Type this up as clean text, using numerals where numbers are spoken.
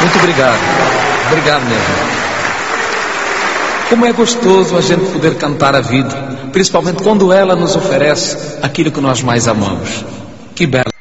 Muito obrigado. Obrigado mesmo. Como é gostoso a gente poder cantar a vida, principalmente quando ela nos oferece aquilo que nós mais amamos. Que belo.